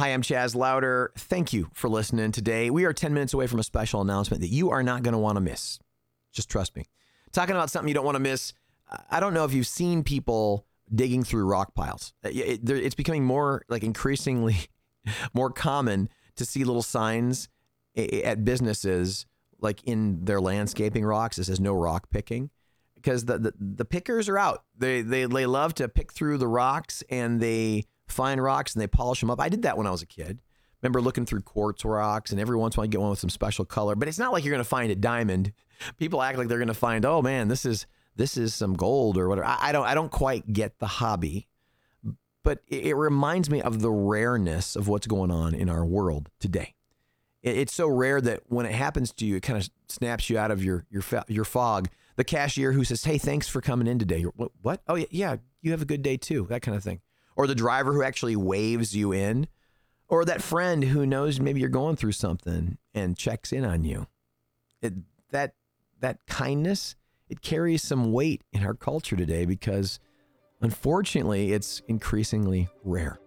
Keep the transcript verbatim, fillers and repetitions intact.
Hi, I'm Chaz Louder. Thank you for listening today. We are ten minutes away from a special announcement that you are not going to want to miss. Just trust me. Talking about something you don't want to miss. I don't know if you've seen people digging through rock piles. It's becoming more, like increasingly more common to see little signs at businesses, like in their landscaping rocks, that says no rock picking, because the, the, the pickers are out. They, they, they love to pick through the rocks, and they find rocks and they polish them up. I did that when I was a kid. Remember looking through quartz rocks, and every once in a while I get one with some special color, but it's not like you're going to find a diamond. People act like they're going to find, oh man, this is, this is some gold or whatever. I, I don't, I don't quite get the hobby, but it, it reminds me of the rareness of what's going on in our world today. It, it's so rare that when it happens to you, it kind of snaps you out of your, your, your fog. The cashier who says, hey, thanks for coming in today. You're, what, what? Oh yeah, yeah, you have a good day too. That kind of thing. Or the driver who actually waves you in, or that friend who knows maybe you're going through something and checks in on you. It, that that kindness, it carries some weight in our culture today because, unfortunately, it's increasingly rare.